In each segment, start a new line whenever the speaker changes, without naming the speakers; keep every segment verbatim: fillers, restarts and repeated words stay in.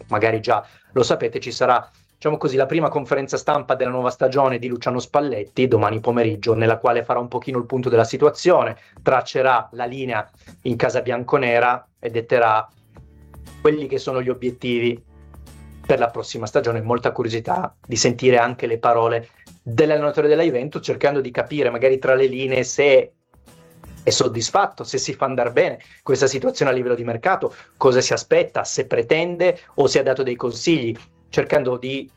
magari già lo sapete, ci sarà, diciamo così, la prima conferenza stampa della nuova stagione di Luciano Spalletti domani pomeriggio, nella quale farà un pochino il punto della situazione, traccerà la linea in casa bianconera e detterà quelli che sono gli obiettivi per la prossima stagione. Molta curiosità di sentire anche le parole dell'allenatore della Juventus, cercando di capire magari tra le linee se è soddisfatto, se si fa andare bene questa situazione a livello di mercato, cosa si aspetta, se pretende o se ha dato dei consigli, cercando di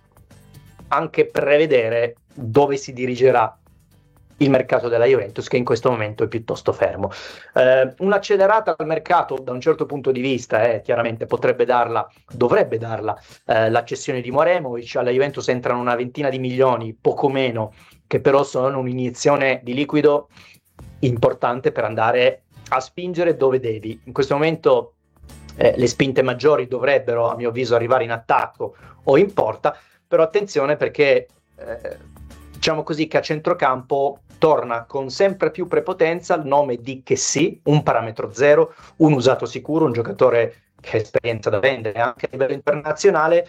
anche prevedere dove si dirigerà il mercato della Juventus, che in questo momento è piuttosto fermo. Eh, un'accelerata al mercato da un certo punto di vista, eh, chiaramente potrebbe darla, dovrebbe darla eh, la cessione di Moremovic. Alla Juventus entrano una ventina di milioni, poco meno, che però sono un'iniezione di liquido importante per andare a spingere dove devi. In questo momento eh, le spinte maggiori dovrebbero, a mio avviso, arrivare in attacco o in porta, però attenzione perché eh, diciamo così che a centrocampo torna con sempre più prepotenza il nome di Kessie, un parametro zero, un usato sicuro, un giocatore che ha esperienza da vendere anche a livello internazionale.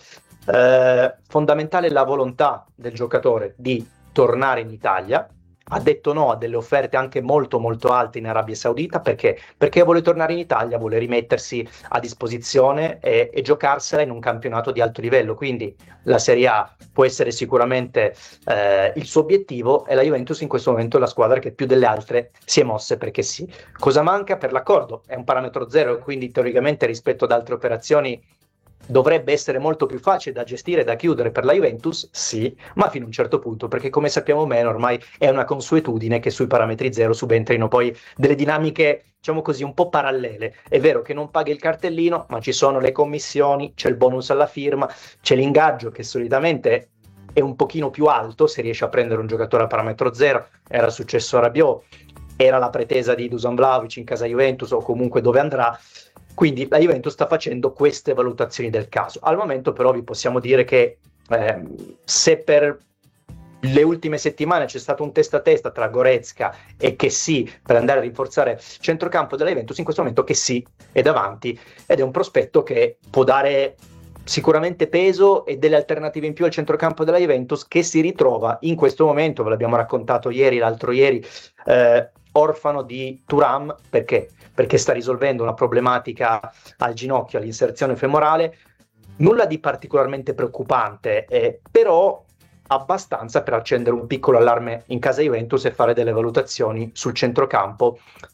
Eh, fondamentale la volontà del giocatore di tornare in Italia. Ha detto no a delle offerte anche molto molto alte in Arabia Saudita. Perché? Perché vuole tornare in Italia, vuole rimettersi a disposizione e, e giocarsela in un campionato di alto livello. Quindi la Serie A può essere sicuramente eh, il suo obiettivo, e la Juventus in questo momento è la squadra che più delle altre si è mosse perché sì. Cosa manca? Per l'accordo è un parametro zero, quindi teoricamente rispetto ad altre operazioni dovrebbe essere molto più facile da gestire e da chiudere per la Juventus, sì, ma fino a un certo punto, perché come sappiamo bene ormai è una consuetudine che sui parametri zero subentrino poi delle dinamiche, diciamo così, un po' parallele. È vero che non paghi il cartellino, ma ci sono le commissioni, c'è il bonus alla firma, c'è l'ingaggio che solitamente è un pochino più alto se riesci a prendere un giocatore a parametro zero. Era successo a Rabiot, era la pretesa di Dusan Vlahovic in casa Juventus o comunque dove andrà. Quindi la Juventus sta facendo queste valutazioni del caso. Al momento però vi possiamo dire che eh, se per le ultime settimane c'è stato un testa a testa tra Goretzka e Kessie per andare a rinforzare il centrocampo della Juventus, in questo momento Kessie è davanti ed è un prospetto che può dare sicuramente peso e delle alternative in più al centrocampo della Juventus, che si ritrova in questo momento, ve l'abbiamo raccontato ieri, l'altro ieri, eh, orfano di Thuram. Perché? Perché sta risolvendo una problematica al ginocchio, all'inserzione femorale, nulla di particolarmente preoccupante, eh, però abbastanza per accendere un piccolo allarme in casa Juventus e fare delle valutazioni sul centrocampo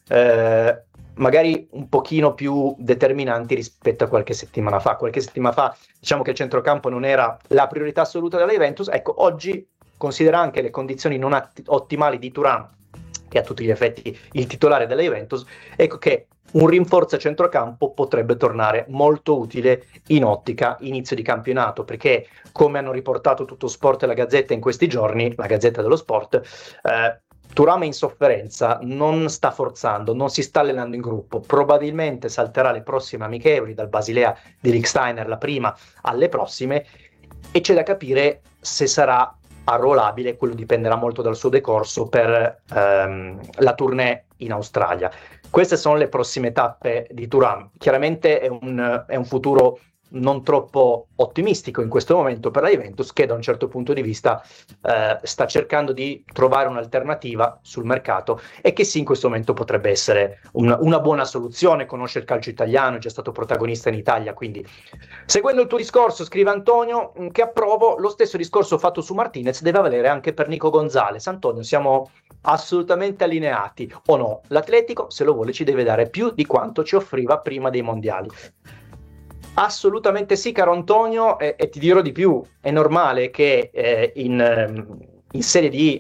eh, magari un pochino più determinanti rispetto a qualche settimana fa. Qualche settimana fa diciamo che il centrocampo non era la priorità assoluta della Juventus. Ecco, oggi considera anche le condizioni non att- ottimali di Thuram, che a tutti gli effetti il titolare della Juventus, ecco che un rinforzo a centrocampo potrebbe tornare molto utile in ottica inizio di campionato, perché come hanno riportato Tutto Sport e la Gazzetta in questi giorni, la Gazzetta dello Sport, eh, Thuram è in sofferenza, non sta forzando, non si sta allenando in gruppo, probabilmente salterà le prossime amichevoli dal Basilea di Lichtsteiner, la prima alle prossime, e c'è da capire se sarà arruolabile. Quello dipenderà molto dal suo decorso per ehm, la tournée in Australia. Queste sono le prossime tappe di Thuram. Chiaramente è un, è un futuro non troppo ottimistico in questo momento per la Juventus, che da un certo punto di vista eh, sta cercando di trovare un'alternativa sul mercato, e che sì, in questo momento potrebbe essere un, una buona soluzione. Conosce il calcio italiano, è già stato protagonista in Italia, quindi seguendo il tuo discorso, scrive Antonio, che approvo, lo stesso discorso fatto su Martinez deve valere anche per Nico Gonzalez. Antonio, siamo assolutamente allineati, o no? L'Atletico, se lo vuole, ci deve dare più di quanto ci offriva prima dei mondiali. Assolutamente sì, caro Antonio, e, e ti dirò di più. È normale che eh, in, in serie di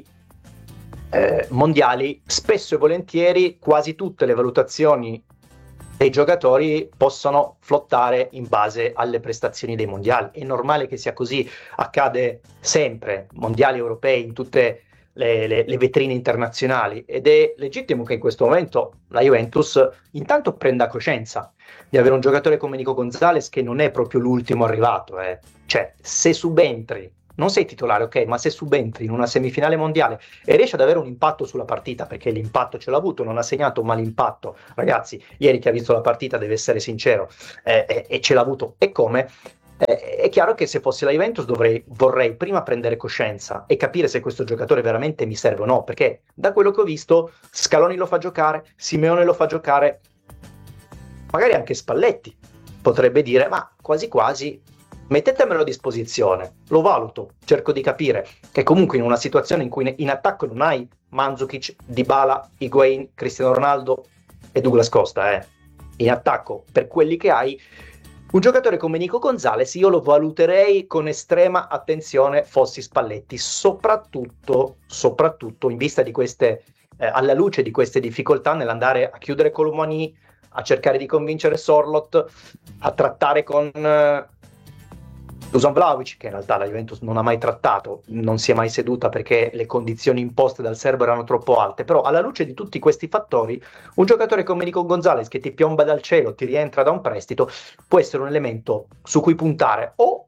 eh, mondiali spesso e volentieri quasi tutte le valutazioni dei giocatori possano flottare in base alle prestazioni dei mondiali. È normale che sia così, accade sempre, mondiali europei, in tutte le, le, le vetrine internazionali, ed è legittimo che in questo momento la Juventus intanto prenda coscienza di avere un giocatore come Nico Gonzalez, che non è proprio l'ultimo arrivato, eh. Cioè, se subentri, non sei titolare, ok, ma se subentri in una semifinale mondiale e riesci ad avere un impatto sulla partita, perché l'impatto ce l'ha avuto, non ha segnato, ma l'impatto, ragazzi, ieri chi ha visto la partita deve essere sincero, eh, eh, e ce l'ha avuto, e come, Eh, è chiaro che se fossi la Juventus dovrei, vorrei prima prendere coscienza e capire se questo giocatore veramente mi serve o no, perché da quello che ho visto Scaloni lo fa giocare, Simeone lo fa giocare, magari anche Spalletti potrebbe dire ma quasi quasi mettetemelo a disposizione, lo valuto, cerco di capire che comunque in una situazione in cui in attacco non hai Mandzukic, Dybala, Higuain, Cristiano Ronaldo e Douglas Costa, eh. in attacco per quelli che hai, un giocatore come Nico Gonzalez io lo valuterei con estrema attenzione fossi Spalletti, soprattutto, soprattutto in vista di queste, eh, alla luce di queste difficoltà nell'andare a chiudere Colomani, a cercare di convincere Sorloth, a trattare con eh, Dusan Vlahovic, che in realtà la Juventus non ha mai trattato, non si è mai seduta perché le condizioni imposte dal serbo erano troppo alte, però alla luce di tutti questi fattori un giocatore come Nico Gonzalez che ti piomba dal cielo, ti rientra da un prestito, può essere un elemento su cui puntare o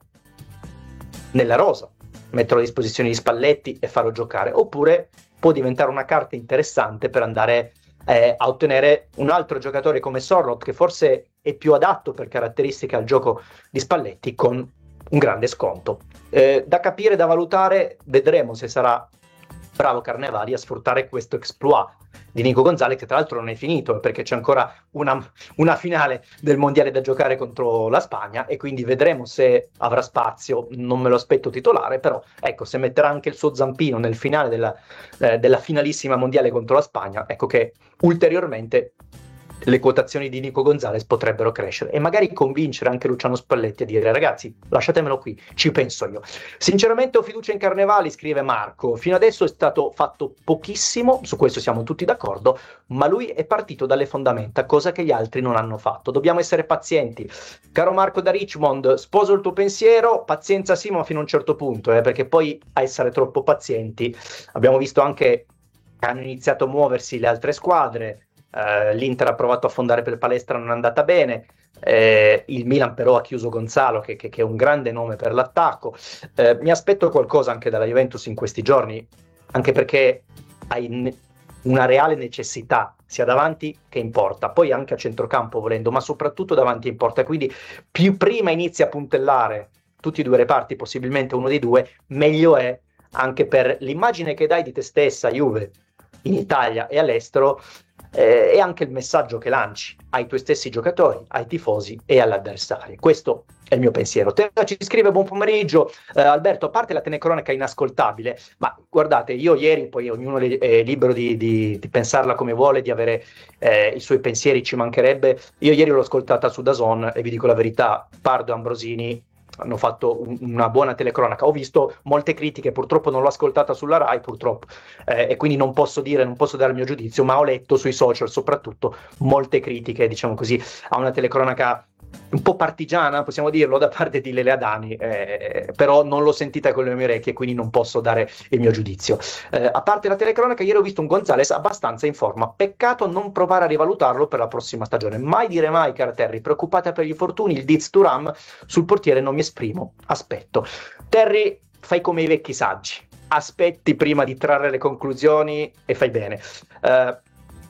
nella rosa, metterlo a disposizione di Spalletti e farlo giocare, oppure può diventare una carta interessante per andare eh, a ottenere un altro giocatore come Sorloth, che forse è più adatto per caratteristiche al gioco di Spalletti, con un grande sconto. Eh, da capire, da valutare, vedremo se sarà bravo Carnevali a sfruttare questo exploit di Nico Gonzalez, che tra l'altro non è finito perché c'è ancora una, una finale del mondiale da giocare contro la Spagna e quindi vedremo se avrà spazio. Non me lo aspetto titolare, però ecco, se metterà anche il suo zampino nel finale della, eh, della finalissima mondiale contro la Spagna, ecco che ulteriormente le quotazioni di Nico Gonzalez potrebbero crescere e magari convincere anche Luciano Spalletti a dire ragazzi lasciatemelo qui, ci penso io. Sinceramente ho fiducia in Carnevali, scrive Marco, fino adesso è stato fatto pochissimo, su questo siamo tutti d'accordo, ma lui è partito dalle fondamenta, cosa che gli altri non hanno fatto. Dobbiamo essere pazienti. Caro Marco da Richmond, sposo il tuo pensiero, pazienza sì ma fino a un certo punto, eh, perché poi a essere troppo pazienti abbiamo visto anche che hanno iniziato a muoversi le altre squadre. Uh, l'Inter ha provato a fondare per palestra, non è andata bene, eh, il Milan però ha chiuso Gonzalo che, che, che è un grande nome per l'attacco. Eh, mi aspetto qualcosa anche dalla Juventus in questi giorni, anche perché hai ne- una reale necessità sia davanti che in porta, poi anche a centrocampo volendo, ma soprattutto davanti in porta, quindi più prima inizi a puntellare tutti e due i reparti, possibilmente uno dei due, meglio è anche per l'immagine che dai di te stessa, Juve, in Italia e all'estero, eh, e anche il messaggio che lanci ai tuoi stessi giocatori, ai tifosi e all'avversario. Questo è il mio pensiero. Teo ci scrive buon pomeriggio, eh, Alberto, a parte la telecronaca inascoltabile, ma guardate, io ieri, poi ognuno è libero di, di, di pensarla come vuole, di avere eh, i suoi pensieri, ci mancherebbe, io ieri l'ho ascoltata su D A Z N e vi dico la verità, Pardo e Ambrosini hanno fatto un, una buona telecronaca. Ho visto molte critiche, purtroppo non l'ho ascoltata sulla Rai, purtroppo, eh, e quindi non posso dire, non posso dare il mio giudizio, ma ho letto sui social soprattutto molte critiche, diciamo così, a una telecronaca un po' partigiana, possiamo dirlo, da parte di Lele Adani, eh, però non l'ho sentita con le mie orecchie, quindi non posso dare il mio giudizio. Eh, a parte la telecronaca, ieri ho visto un Gonzalez abbastanza in forma, peccato non provare a rivalutarlo per la prossima stagione. Mai dire mai, cara Terry, preoccupata per gli infortuni, il Diz Thuram, sul portiere non mi esprimo, aspetto. Terry, fai come i vecchi saggi, aspetti prima di trarre le conclusioni e fai bene. Eh,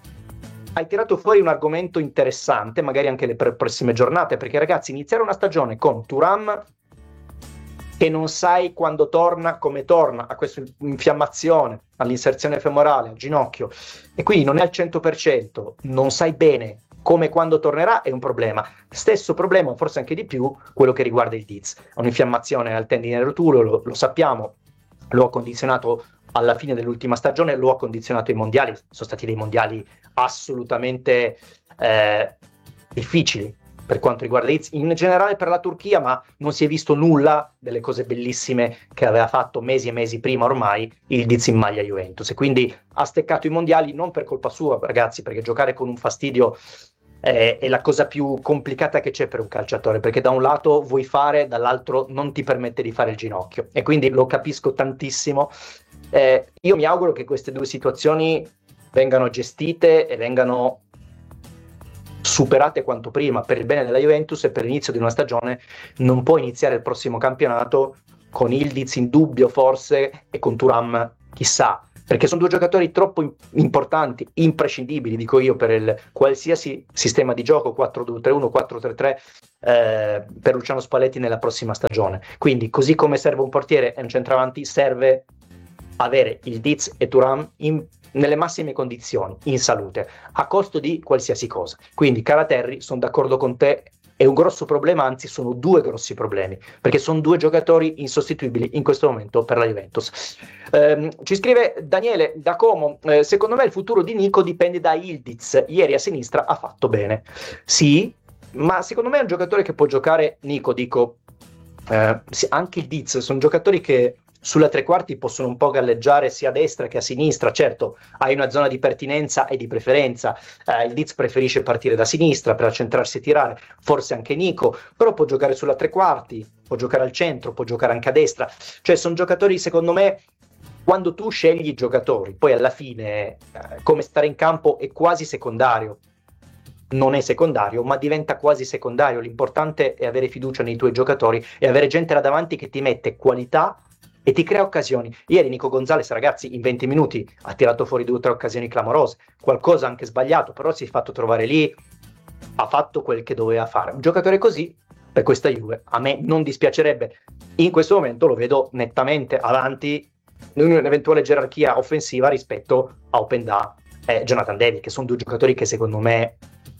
hai tirato fuori un argomento interessante, magari anche le pre- prossime giornate, perché ragazzi, iniziare una stagione con Thuram che non sai quando torna, come torna, a questa infiammazione, all'inserzione femorale, al ginocchio, e quindi non è al cento per cento, non sai bene come e quando tornerà, è un problema. Stesso problema, forse anche di più, quello che riguarda il Diz. Un'infiammazione al tendine rotuleo, lo, lo sappiamo, lo ha condizionato alla fine dell'ultima stagione, lo ha condizionato ai mondiali, sono stati dei mondiali assolutamente eh, difficili per quanto riguarda Diz, in generale per la Turchia, ma non si è visto nulla delle cose bellissime che aveva fatto mesi e mesi prima ormai il Diz in maglia Juventus, e quindi ha steccato i mondiali non per colpa sua, ragazzi, perché giocare con un fastidio è, è la cosa più complicata che c'è per un calciatore, perché da un lato vuoi fare, dall'altro non ti permette di fare il ginocchio, e quindi lo capisco tantissimo. Eh, io mi auguro che queste due situazioni vengano gestite e vengano superate quanto prima per il bene della Juventus, e per l'inizio di una stagione non può iniziare il prossimo campionato con Ildiz in dubbio forse e con Thuram chissà perché sono due giocatori troppo importanti, imprescindibili, dico io, per il qualsiasi sistema di gioco quattro due tre uno, quattro tre tre eh, per Luciano Spalletti nella prossima stagione. Quindi, così come serve un portiere e un centravanti, serve avere il Diz e Thuram in, nelle massime condizioni, in salute, a costo di qualsiasi cosa. Quindi, cara Terry, sono d'accordo con te. È un grosso problema, anzi sono due grossi problemi, perché sono due giocatori insostituibili in questo momento per la Juventus. Eh, ci scrive Daniele da Como, eh, secondo me il futuro di Nico dipende da Yildiz, ieri a sinistra ha fatto bene. Sì, ma secondo me è un giocatore che può giocare, Nico, dico, eh, anche il Diz, sono giocatori che sulla tre quarti possono un po' galleggiare sia a destra che a sinistra. Certo, hai una zona di pertinenza e di preferenza, eh, il Diz preferisce partire da sinistra per accentrarsi e tirare, forse anche Nico, però può giocare sulla tre quarti, può giocare al centro, può giocare anche a destra. Cioè sono giocatori, secondo me, quando tu scegli i giocatori, poi alla fine eh, come stare in campo è quasi secondario. Non è secondario, ma diventa quasi secondario. L'importante è avere fiducia nei tuoi giocatori e avere gente là davanti che ti mette qualità e ti crea occasioni. Ieri Nico Gonzalez, ragazzi, in venti minuti ha tirato fuori due o tre occasioni clamorose, qualcosa anche sbagliato, però si è fatto trovare lì, ha fatto quel che doveva fare. Un giocatore così, per questa Juve, a me non dispiacerebbe. In questo momento lo vedo nettamente avanti in un'eventuale gerarchia offensiva rispetto a Openda e Jonathan David, che sono due giocatori che secondo me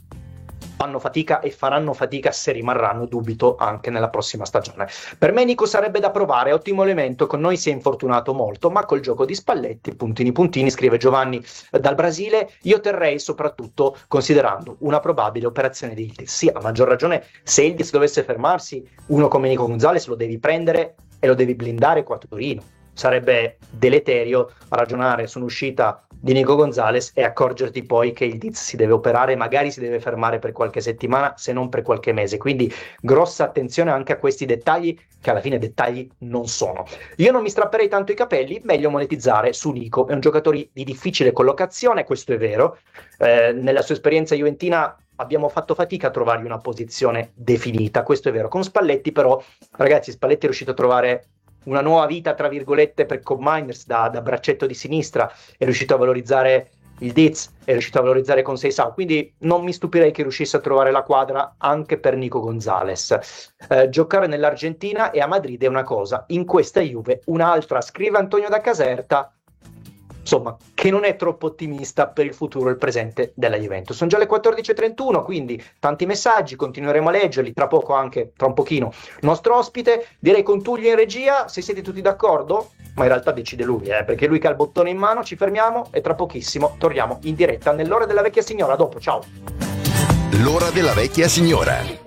fanno fatica e faranno fatica se rimarranno, dubito, anche nella prossima stagione. Per me Nico sarebbe da provare, ottimo elemento, con noi si è infortunato molto, ma col gioco di Spalletti, puntini puntini, scrive Giovanni dal Brasile, io terrei soprattutto considerando una probabile operazione di Yildiz. Sì, a maggior ragione, se Yildiz dovesse fermarsi, uno come Nico Gonzalez lo devi prendere e lo devi blindare qua a Torino. Sarebbe deleterio ragionare su un'uscita di Nico Gonzalez e accorgerti poi che il Diz si deve operare, magari si deve fermare per qualche settimana, se non per qualche mese. Quindi grossa attenzione anche a questi dettagli, che alla fine dettagli non sono. Io non mi strapperei tanto i capelli, meglio monetizzare su Nico. È un giocatore di difficile collocazione, questo è vero. Eh, nella sua esperienza juventina abbiamo fatto fatica a trovargli una posizione definita, questo è vero. Con Spalletti però, ragazzi, Spalletti è riuscito a trovare una nuova vita, tra virgolette, per Cobb Miners da, da braccetto di sinistra, è riuscito a valorizzare il Diz, è riuscito a valorizzare con Seisao, quindi non mi stupirei che riuscisse a trovare la quadra anche per Nico Gonzalez. Eh, giocare nell'Argentina e a Madrid è una cosa, in questa Juve un'altra, scrive Antonio da Caserta, insomma, che non è troppo ottimista per il futuro e il presente della Juventus. Sono già le quattordici e trentuno, quindi tanti messaggi, continueremo a leggerli, tra poco anche, tra un pochino, nostro ospite, direi con Tullio in regia, se siete tutti d'accordo, ma in realtà decide lui, eh, perché lui che ha il bottone in mano, ci fermiamo e tra pochissimo torniamo in diretta nell'ora della vecchia signora, dopo, ciao!
L'ora della vecchia signora.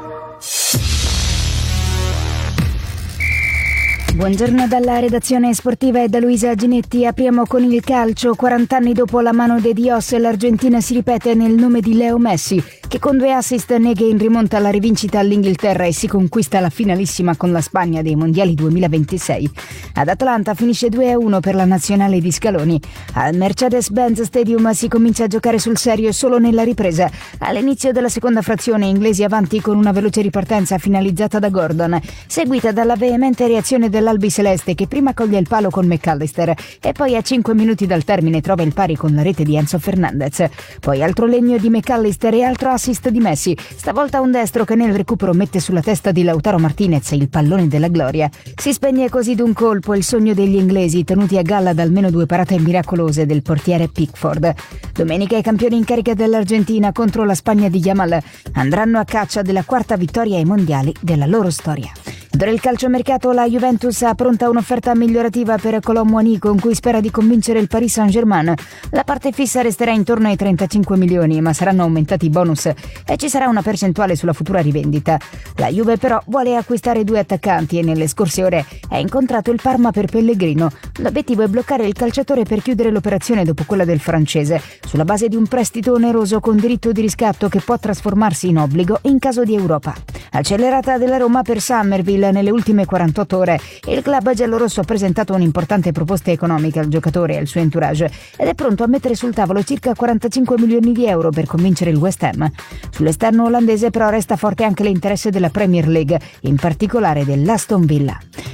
Buongiorno dalla redazione sportiva e da Luisa Ginetti. Apriamo con il calcio. quaranta anni dopo la mano de Dios, l'Argentina si ripete nel nome di Leo Messi, che con due assist nega in rimonta alla rivincita all'Inghilterra e si conquista la finalissima con la Spagna dei mondiali duemilaventisei. Ad Atlanta finisce due a uno per la nazionale di Scaloni. Al Mercedes-Benz Stadium si comincia a giocare sul serio solo nella ripresa. All'inizio della seconda frazione, inglesi avanti con una veloce ripartenza finalizzata da Gordon, seguita dalla veemente reazione della Albiceleste, che prima coglie il palo con McAllister e poi a cinque minuti dal termine trova il pari con la rete di Enzo Fernandez. Poi altro legno di McAllister e altro assist di Messi, stavolta un destro che nel recupero mette sulla testa di Lautaro Martinez il pallone della gloria. Si spegne così d'un colpo il sogno degli inglesi, tenuti a galla da almeno due parate miracolose del portiere Pickford. Domenica i campioni in carica dell'Argentina contro la Spagna di Yamal andranno a caccia della quarta vittoria ai mondiali della loro storia. Per il calciomercato la Juventus ha pronta un'offerta migliorativa per Colom Muani, con cui spera di convincere il Paris Saint-Germain. La parte fissa resterà intorno ai trentacinque milioni, ma saranno aumentati i bonus e ci sarà una percentuale sulla futura rivendita. La Juve però vuole acquistare due attaccanti e nelle scorse ore ha incontrato il Parma per Pellegrino. L'obiettivo è bloccare il calciatore per chiudere l'operazione dopo quella del francese, sulla base di un prestito oneroso con diritto di riscatto che può trasformarsi in obbligo in caso di Europa. Accelerata della Roma per Summerville nelle ultime quarantotto ore, il club giallorosso ha presentato un'importante proposta economica al giocatore e al suo entourage ed è pronto a mettere sul tavolo circa quarantacinque milioni di euro per convincere il West Ham. Sull'esterno olandese però resta forte anche l'interesse della Premier League, in particolare dell'Aston Villa.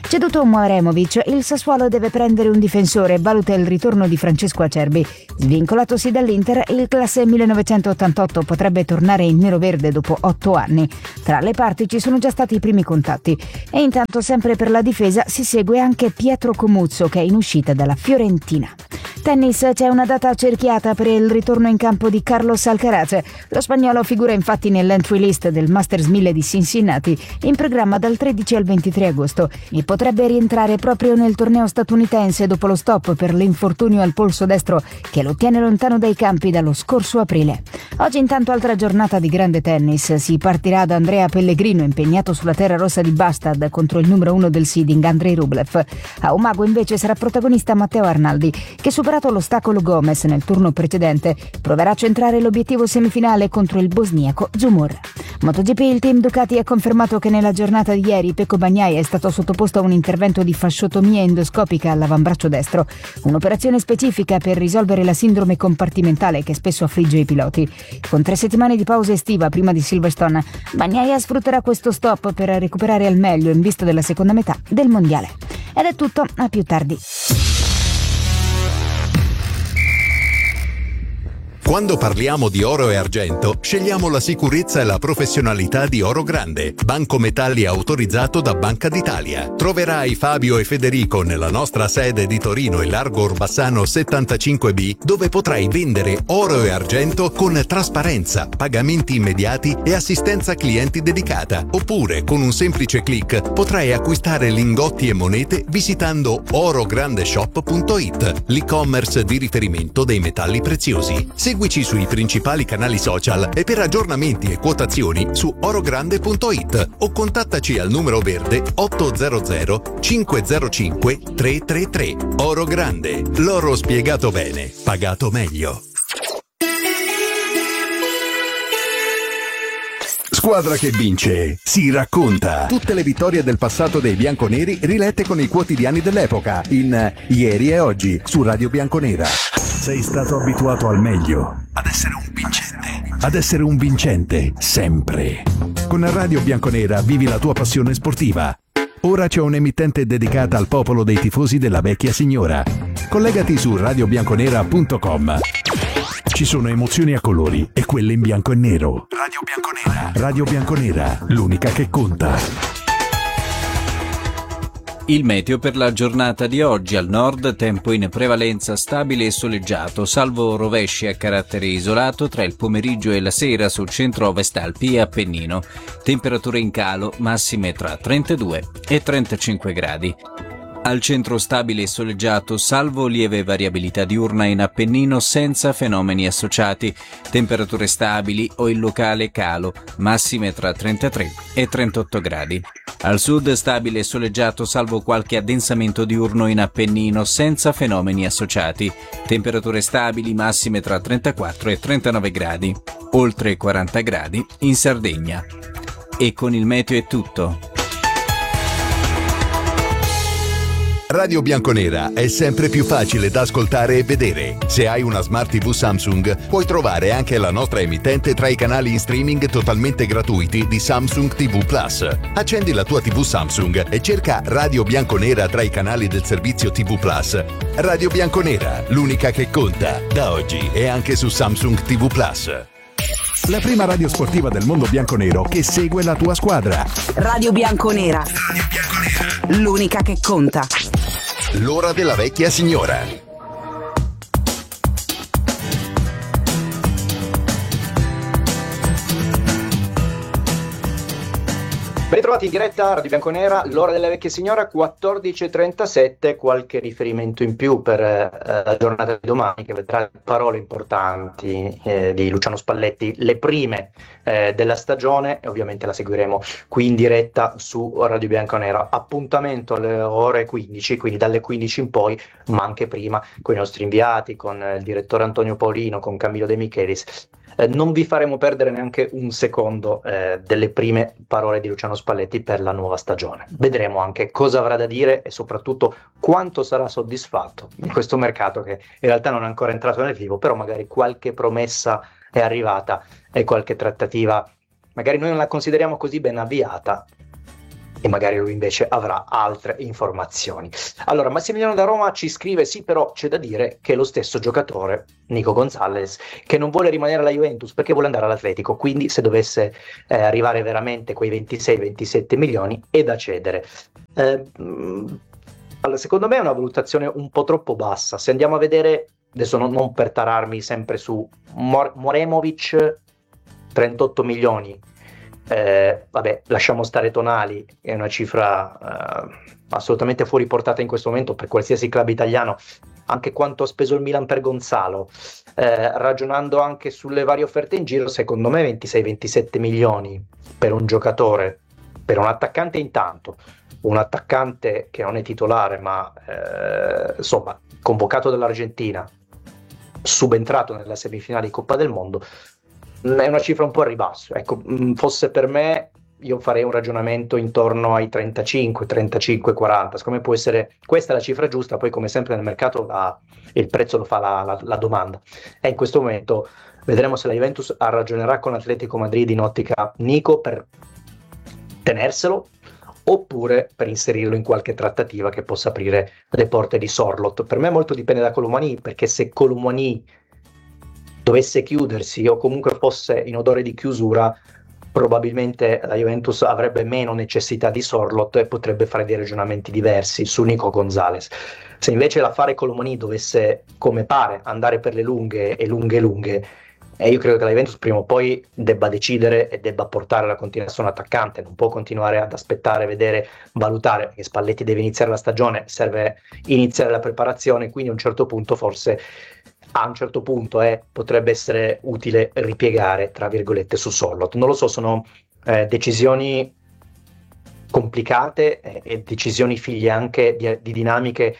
Ceduto Mremovic, il Sassuolo deve prendere un difensore, valuta il ritorno di Francesco Acerbi. Svincolatosi dall'Inter, il classe millenovecentottantotto potrebbe tornare in nero-verde dopo otto anni. Tra le parti ci sono già stati i primi contatti. E intanto, sempre per la difesa, si segue anche Pietro Comuzzo, che è in uscita dalla Fiorentina. Tennis, c'è una data cerchiata per il ritorno in campo di Carlos Alcaraz. Lo spagnolo figura infatti nell'entry list del Masters mille di Cincinnati, in programma dal tredici al ventitré agosto, e potrebbe rientrare proprio nel torneo statunitense dopo lo stop per l'infortunio al polso destro che lo tiene lontano dai campi dallo scorso aprile. Oggi intanto altra giornata di grande tennis. Si partirà da Andrea Pellegrino, impegnato sulla terra rossa di Bastad contro il numero uno del seeding Andrei Rublev. A Umago invece sarà protagonista Matteo Arnaldi, che superato l'ostacolo Gomez nel turno precedente proverà a centrare l'obiettivo semifinale contro il bosniaco Zumur. MotoGP, il team Ducati ha confermato che nella giornata di ieri Pecco Bagnaia è stato sottoposto a un intervento di fasciotomia endoscopica all'avambraccio destro, un'operazione specifica per risolvere la sindrome compartimentale che spesso affligge i piloti. Con tre settimane di pausa estiva prima di Silverstone, Bagnaia sfrutterà questo stop per recuperare al meglio in vista della seconda metà del mondiale. Ed è tutto, a più tardi.
Quando parliamo di oro e argento, scegliamo la sicurezza e la professionalità di Oro Grande, banco metalli autorizzato da Banca d'Italia. Troverai Fabio e Federico nella nostra sede di Torino in Largo Orbassano settantacinque B, dove potrai vendere oro e argento con trasparenza, pagamenti immediati e assistenza clienti dedicata. Oppure, con un semplice click, potrai acquistare lingotti e monete visitando orograndeshop punto it, l'e-commerce di riferimento dei metalli preziosi. Seguici sui principali canali social e per aggiornamenti e quotazioni su orogrande punto it o contattaci al numero verde ottocento cinquecentocinque trecentotrentatré. Oro Grande, l'oro spiegato bene, pagato meglio. Squadra che vince si racconta. Tutte le vittorie del passato dei bianconeri rilette con i quotidiani dell'epoca in Ieri e Oggi su Radio Bianconera. Sei stato abituato al meglio, ad essere un vincente, ad essere un vincente sempre. Con Radio Bianconera vivi la tua passione sportiva. Ora c'è un'emittente dedicata al popolo dei tifosi della vecchia signora. Collegati su radio bianconera punto com. Ci sono emozioni a colori e quelle in bianco e nero. Radio Bianconera. Radio Bianconera, l'unica che conta.
Il meteo per la giornata di oggi: al nord tempo in prevalenza stabile e soleggiato, salvo rovesci a carattere isolato tra il pomeriggio e la sera sul centro-ovest Alpi e Appennino. Temperature in calo, massime tra trentadue e trentacinque gradi. Al centro stabile e soleggiato, salvo lieve variabilità diurna in Appennino senza fenomeni associati. Temperature stabili o in locale calo, massime tra trentatré e trentotto gradi. Al sud stabile e soleggiato, salvo qualche addensamento diurno in Appennino senza fenomeni associati. Temperature stabili, massime tra trentaquattro e trentanove gradi. Oltre quaranta gradi in Sardegna. E con il meteo è tutto.
Radio Bianconera è sempre più facile da ascoltare e vedere. Se hai una Smart tivù Samsung, puoi trovare anche la nostra emittente tra i canali in streaming totalmente gratuiti di Samsung tivù Plus. Accendi la tua tivù Samsung e cerca Radio Bianconera tra i canali del servizio tivù Plus. Radio Bianconera, l'unica che conta, da oggi e anche su Samsung tivù Plus. La prima radio sportiva del mondo bianconero che segue la tua squadra.
Radio Bianconera. Radio Bianconera. L'unica che conta.
L'ora della vecchia signora.
Ben ritrovati in diretta a Radio Bianconera, l'ora della vecchia signora, quattordici e trentasette, qualche riferimento in più per eh, la giornata di domani che vedrà parole importanti eh, di Luciano Spalletti, le prime eh, della stagione, e ovviamente la seguiremo qui in diretta su Radio Bianconera. Appuntamento alle ore quindici, quindi dalle quindici in poi, ma anche prima, con i nostri inviati, con il direttore Antonio Paolino, con Camillo De Michelis. Eh, non vi faremo perdere neanche un secondo eh, delle prime parole di Luciano Spalletti per la nuova stagione. Vedremo anche cosa avrà da dire e soprattutto quanto sarà soddisfatto di questo mercato che in realtà non è ancora entrato nel vivo, però magari qualche promessa è arrivata e qualche trattativa magari noi non la consideriamo così ben avviata, e magari lui invece avrà altre informazioni. Allora, Massimiliano da Roma ci scrive: sì, però c'è da dire che lo stesso giocatore, Nico Gonzalez, che non vuole rimanere alla Juventus perché vuole andare all'Atletico, quindi se dovesse eh, arrivare veramente quei ventisei ventisette milioni è da cedere. Eh, allora, secondo me è una valutazione un po' troppo bassa. Se andiamo a vedere, adesso non, non per tararmi sempre su Mor- Moremovic, trentotto milioni. Eh, vabbè, lasciamo stare Tonali, è una cifra eh, assolutamente fuori portata in questo momento per qualsiasi club italiano. Anche quanto ha speso il Milan per Gonzalo, eh, ragionando anche sulle varie offerte in giro, secondo me ventisei ventisette milioni per un giocatore, per un attaccante intanto, un attaccante che non è titolare ma eh, insomma convocato dall'Argentina, subentrato nella semifinale di Coppa del Mondo, è una cifra un po' a ribasso. Ecco, fosse per me, io farei un ragionamento intorno ai trentacinque, trentacinque, quaranta. Secondo me può essere questa la cifra giusta. Poi, come sempre nel mercato, la, il prezzo lo fa la, la, la domanda. E in questo momento vedremo se la Juventus ragionerà con l'Atletico Madrid in ottica Nico per tenerselo, oppure per inserirlo in qualche trattativa che possa aprire le porte di Sorloth. Per me molto dipende da Colomani, perché se Colomani dovesse chiudersi o comunque fosse in odore di chiusura, probabilmente la Juventus avrebbe meno necessità di Sorloth e potrebbe fare dei ragionamenti diversi su Nico Gonzalez. Se invece l'affare Colomani dovesse, come pare, andare per le lunghe e lunghe lunghe, e io credo che la Juventus prima o poi debba decidere e debba portare la continuazione attaccante, non può continuare ad aspettare, vedere, valutare, perché Spalletti deve iniziare la stagione, serve iniziare la preparazione, quindi a un certo punto forse a un certo punto eh, potrebbe essere utile ripiegare, tra virgolette, su Sorloth. Non lo so, sono eh, decisioni complicate eh, e decisioni figlie anche di, di dinamiche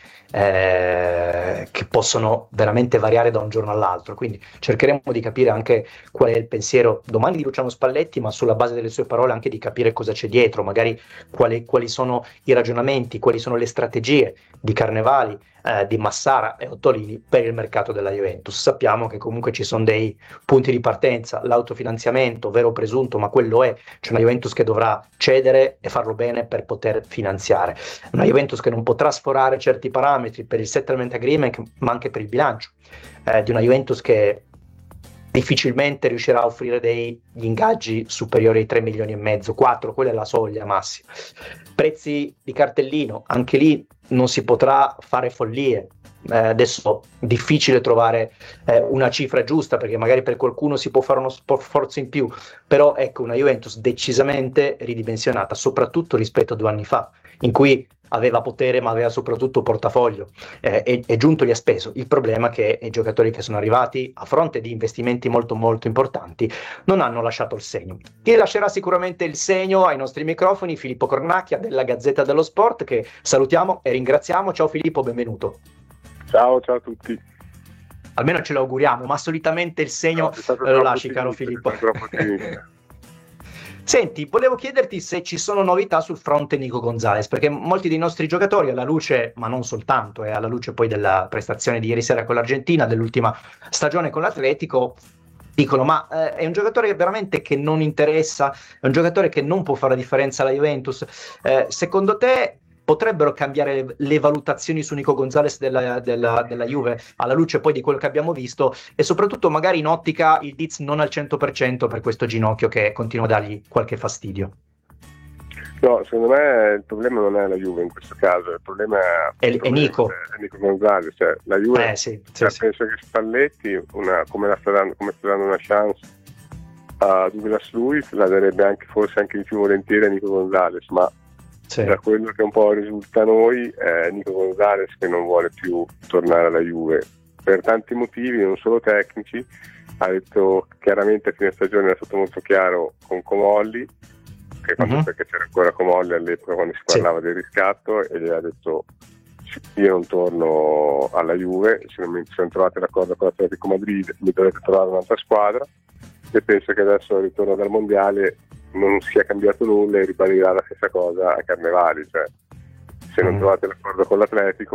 eh, che possono veramente variare da un giorno all'altro, quindi cercheremo di capire anche qual è il pensiero domani di Luciano Spalletti, ma sulla base delle sue parole anche di capire cosa c'è dietro, magari quali, quali sono i ragionamenti, quali sono le strategie di Carnevali, eh, di Massara e Ottolini per il mercato della Juventus. Sappiamo che comunque ci sono dei punti di partenza, l'autofinanziamento vero o presunto, ma quello è, c'è una Juventus che dovrà cedere e farlo bene per poter finanziare, una Juventus che non potrà sforare certi parametri per il settlement agreement ma anche per il bilancio, eh, di una Juventus che difficilmente riuscirà a offrire degli ingaggi superiori ai tre milioni e mezzo, quattro, quella è la soglia massima. Prezzi di cartellino, anche lì non si potrà fare follie. Eh, adesso difficile trovare eh, una cifra giusta, perché magari per qualcuno si può fare uno sforzo in più, però ecco una Juventus decisamente ridimensionata, soprattutto rispetto a due anni fa, in cui aveva potere ma aveva soprattutto portafoglio, eh, e, e giunto li ha speso. Il problema è che i giocatori che sono arrivati a fronte di investimenti molto molto importanti non hanno lasciato il segno. Chi lascerà sicuramente il segno ai nostri microfoni, Filippo Cornacchia della Gazzetta dello Sport, che salutiamo e ringraziamo. Ciao Filippo, benvenuto.
Ciao, ciao a tutti.
Almeno ce lo auguriamo, ma solitamente il segno
no,
lo lasci, caro Filippo. Senti, volevo chiederti se ci sono novità sul fronte Nico Gonzalez, perché molti dei nostri giocatori, alla luce, ma non soltanto, e eh, alla luce poi della prestazione di ieri sera con l'Argentina, dell'ultima stagione con l'Atletico, dicono ma eh, è un giocatore che veramente che non interessa, è un giocatore che non può fare la differenza alla Juventus. Eh, secondo te potrebbero cambiare le, le valutazioni su Nico Gonzalez della, della, della Juve, alla luce poi di quello che abbiamo visto, e soprattutto magari in ottica il Diz non al cento per cento per questo ginocchio che continua a dargli qualche fastidio?
No, secondo me il problema non è la Juve in questo caso, il problema è,
è, è Nico.
È Nico Gonzalez, cioè la Juve,
eh, sì,
cioè,
sì,
penso
sì.
che Spalletti, una, come, la sta dando, come sta dando una chance a Douglas Luiz, la darebbe anche forse anche di più volentieri a Nico Gonzalez, ma sì. Da quello che un po' risulta a noi è Nico Gonzalez che non vuole più tornare alla Juve per tanti motivi, non solo tecnici. Ha detto chiaramente a fine stagione, è stato molto chiaro con Comolli, che quando, uh-huh. perché c'era ancora Comolli all'epoca quando si parlava sì. del riscatto, e gli ha detto io non torno alla Juve, se non mi sono trovati d'accordo con l'Atletico Madrid mi dovete trovare un'altra squadra, e penso che adesso al ritorno dal mondiale non sia cambiato nulla e ribadirà la stessa cosa a Carnevali, cioè se non mm. trovate l'accordo con l'Atletico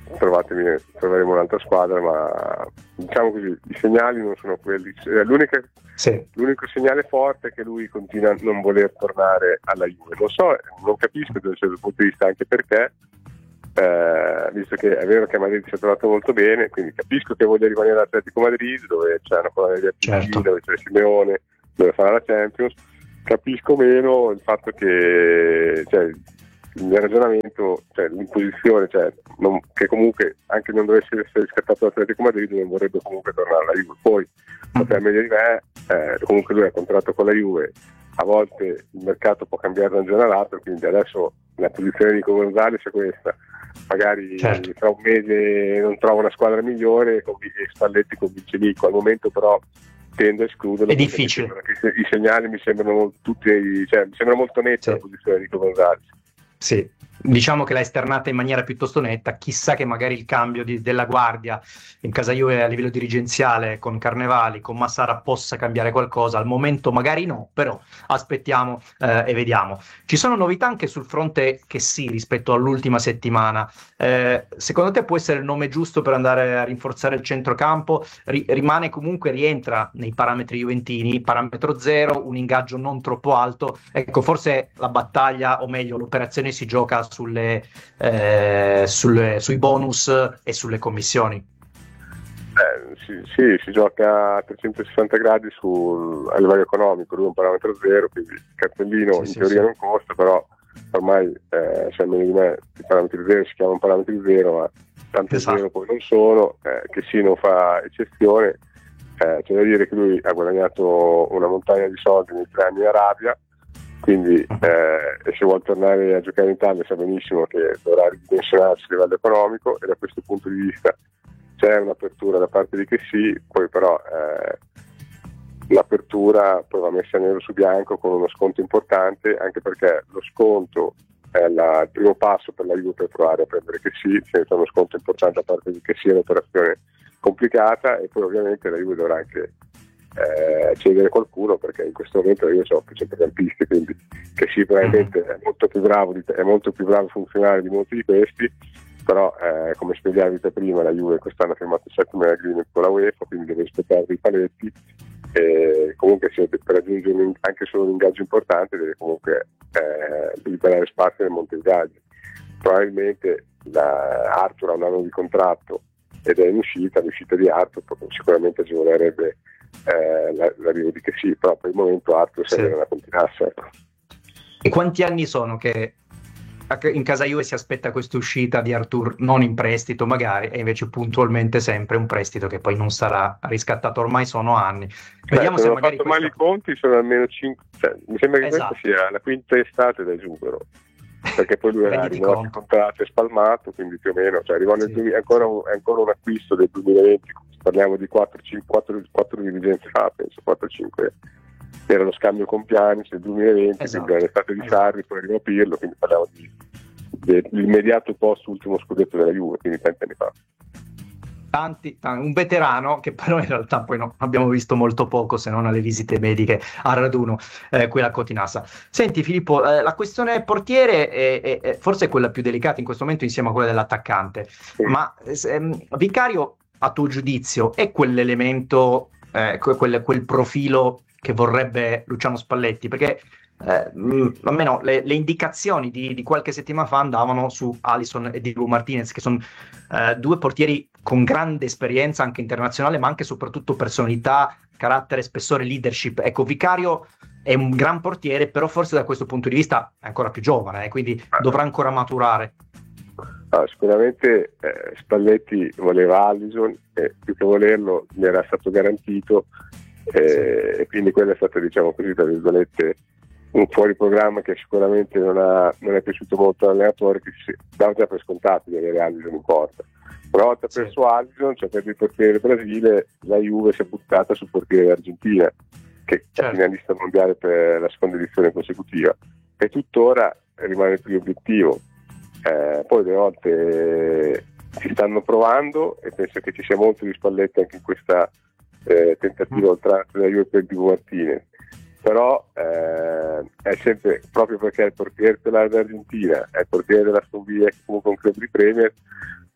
trovatemi, troveremo un'altra squadra, ma diciamo così, i segnali non sono quelli. L'unica, sì. L'unico segnale forte è che lui continua a non voler tornare alla Juve. Lo so, non capisco da un certo punto di vista, anche perché eh, visto che è vero che a Madrid si è trovato molto bene, quindi capisco che voglia rimanere all'Atletico Madrid, dove c'è una cosa di
certo.
dove c'è Simeone, dove farà la Champions. Capisco meno il fatto che, cioè, il ragionamento, cioè l'imposizione, cioè non, che comunque anche non dovesse essere riscattato l'Atletico Madrid, non vorrebbe comunque tornare alla Juve. Poi sapere meglio di me, eh, comunque lui ha contratto con la Juve, a volte il mercato può cambiare da un giorno all'altro, quindi adesso la posizione di Nico Gonzalez è questa, magari certo. tra un mese non trova una squadra migliore e Spalletti convince Nico, al momento però tendo a escluderlo.
È difficile.
I segnali mi sembrano tutti, cioè mi sembra molto netta sì. la posizione di Nico Gonzalez.
Sì, diciamo che l'ha esternata in maniera piuttosto netta, chissà che magari il cambio di, della guardia in casa Juve a livello dirigenziale con Carnevali, con Massara possa cambiare qualcosa, al momento magari no, però aspettiamo eh, e vediamo. Ci sono novità anche sul fronte che sì, rispetto all'ultima settimana, eh, secondo te può essere il nome giusto per andare a rinforzare il centrocampo? Ri- rimane comunque, rientra nei parametri juventini, parametro zero, un ingaggio non troppo alto, ecco forse la battaglia o meglio l'operazione si gioca sulle, eh, sulle, sui bonus e sulle commissioni.
Eh, sì, sì, si gioca a trecentosessanta gradi sul, a livello economico, lui è un parametro zero, quindi il cartellino sì, in sì, teoria sì. non costa, però ormai eh, se almeno di me i parametri zero si chiamano parametri zero, ma tanto esatto. zero poi non sono, eh, che sì non fa eccezione, eh, c'è da dire che lui ha guadagnato una montagna di soldi nei tre anni in Arabia, quindi eh, e se vuole tornare a giocare in Italia sa benissimo che dovrà ridimensionarsi a livello economico, e da questo punto di vista c'è un'apertura da parte di che sì, poi però eh, l'apertura poi va messa nero su bianco con uno sconto importante, anche perché lo sconto è la, il primo passo per la Juve per provare a prendere che sì, senza uno sconto importante da parte di che sì è un'operazione complicata, e poi ovviamente la Juve dovrà anche Eh, cedere qualcuno, perché in questo momento io ho più centrocampisti, quindi che sì probabilmente è molto più bravo di, è molto più bravo funzionale di molti di questi, però eh, come spiegavi te prima, la Juve quest'anno ha firmato il settimo agreement con la UEFA, quindi deve rispettare i paletti, e comunque se per raggiungere un, anche solo un ingaggio importante deve comunque eh, liberare spazio nel monte ingaggi. Probabilmente la, Arthur ha un anno di contratto ed è in uscita, l'uscita di Arthur sicuramente agevolerebbe Eh, l'arrivo di che sì, però per il momento Arthur sì. serve una continuasse. Ecco.
E quanti anni sono che in casa Juve si aspetta questa uscita di Arthur non in prestito magari, e invece puntualmente sempre un prestito che poi non sarà riscattato? Ormai sono anni. Vediamo
Beh,
se,
se
magari
fatto
questo...
male i conti sono almeno cinque, cioè, mi sembra che
esatto.
questa sia la quinta estate da esubero, perché poi lui era rinnovato il contratto e spalmato, quindi più o meno, cioè arrivò nel sì, duemila, è, ancora un, è ancora un acquisto del duemilaventi, parliamo di quattro dirigenze fa, penso quattro cinque, era lo scambio con Pjanic nel duemilaventi, esatto. quindi l'estate di Sarri, esatto. poi arrivò Pirlo, quindi parliamo di, di, dell'immediato post ultimo scudetto della Juve, quindi tanti anni fa.
Tanti, tanti, un veterano che però in realtà poi no, abbiamo visto molto poco, se non alle visite mediche a raduno eh, qui a Cotinassa. Senti Filippo, eh, la questione portiere è, è, è forse quella più delicata in questo momento insieme a quella dell'attaccante, sì. ma ehm, Vicario, a tuo giudizio, è quell'elemento, eh, quel, quel profilo che vorrebbe Luciano Spalletti? Perché eh, mh, almeno le, le indicazioni di, di qualche settimana fa andavano su Alisson e Dibu Martinez, che sono eh, due portieri con grande esperienza anche internazionale, ma anche e soprattutto personalità, carattere, spessore, leadership. Ecco, Vicario è un gran portiere, però forse da questo punto di vista è ancora più giovane, eh, quindi dovrà ancora maturare.
Ah, sicuramente eh, Spalletti voleva Alisson, e più che volerlo gli era stato garantito, eh, sì. e quindi quello è stato, diciamo così, tra virgolette, un fuori programma che sicuramente non, ha, non è piaciuto molto all'allenatore, che si dava già per scontato di avere Alisson in porta. Una volta sì. perso Alisson, cioè per il portiere del Brasile, la Juve si è buttata sul portiere dell'Argentina, che certo. è finalista mondiale per la seconda edizione consecutiva, e tuttora rimane il primo obiettivo. Eh, poi le volte si stanno provando, e penso che ci sia molto di Spalletti anche in questa eh, tentativa mm. oltranza della Juve per Dibu Martinez, però eh, è sempre, proprio perché è il portiere dell'Argentina, è il portiere della Slovenia, che comunque è un club di Premier,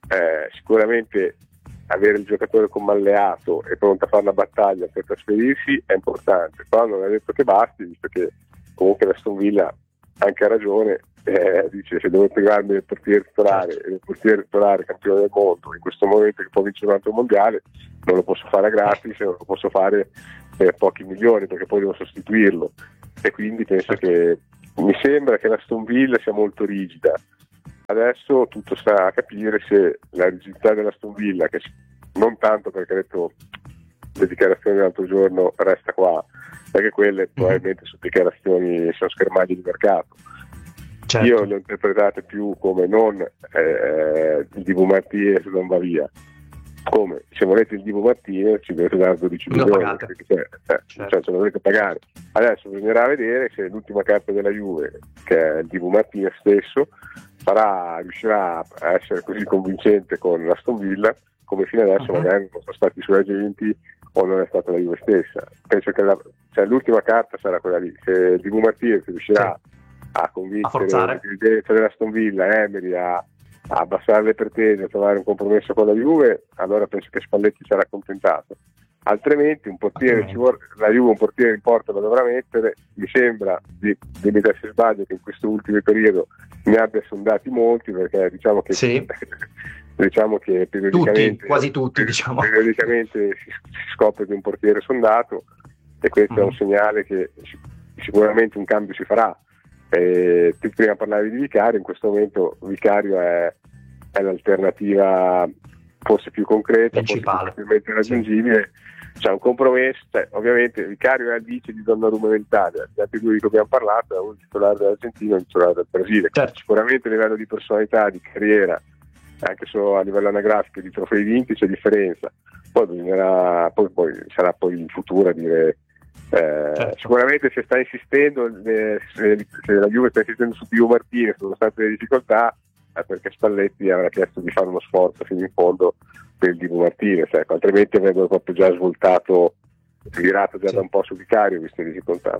eh, sicuramente avere il giocatore come alleato e pronto a fare la battaglia per trasferirsi è importante, però non è detto che basti, visto che comunque l'Aston Villa anche ha ragione, eh, dice se devo privarmi del portiere titolare e del portiere titolare campione del mondo in questo momento che può vincere un altro mondiale, non lo posso fare a gratis, non lo posso fare per pochi milioni perché poi devo sostituirlo, e quindi penso che mi sembra che l'Aston Villa sia molto rigida. Adesso tutto sta a capire se la rigidità dell'Aston Villa, che non tanto perché ha detto le dichiarazioni dell'altro giorno resta qua, perché quelle mm-hmm. probabilmente sono dichiarazioni, sono schermaglie di mercato. Certo. Io le ho interpretate più come non eh, il Dibu Martinez non va via, come se volete il Dibu Martinez ci dovete dare dodici milioni, perché, eh, certo. cioè ce lo dovete pagare. Adesso bisognerà vedere se l'ultima carta della Juve, che è il Dibu Martinez stesso, farà, riuscirà a essere così convincente con l'Aston Villa come fino adesso uh-huh. magari non sono stati i suoi agenti o non è stata la Juve stessa. Penso che la, cioè, l'ultima carta sarà quella lì, se il Dibu Martinez riuscirà sì. a convincere la dirigenza dell'Aston Villa, Emery, a, a abbassare le pretese, a trovare un compromesso con la Juve, allora penso che Spalletti sarà accontentato. Altrimenti un portiere okay. ci vuole, la Juve un portiere in porta lo dovrà mettere. Mi sembra, di, dimmi se sbaglio, che in questo ultimo periodo ne abbia sondati molti, perché diciamo che sì. diciamo che periodicamente
tutti, quasi tutti diciamo.
periodicamente si, si scopre di un portiere sondato, e questo mm. è un segnale che sicuramente un cambio si farà. E tu prima parlavi di Vicario, in questo momento Vicario è, è l'alternativa forse più concreta,
principale,
forse più raggiungibile. Sì. C'è un compromesso, cioè, ovviamente Vicario è al vice di Donnarumma nell'Italia, gli altri due di cui abbiamo parlato è un titolare dell'Argentina e un titolare del Brasile.
Certo.
Sicuramente a livello di personalità, di carriera, anche solo a livello anagrafico, di trofei vinti c'è differenza. Poi bisognerà, poi, poi sarà poi in futuro a dire eh, certo. sicuramente se sta insistendo, eh, se, se la Juve sta insistendo su Dibu Martinez nonostante le difficoltà, è perché Spalletti avrà chiesto di fare uno sforzo fino in fondo per il Dibu Martinez, ecco, altrimenti avrebbero proprio già svoltato, virato già sì. da un po' su Vicario, visto le difficoltà.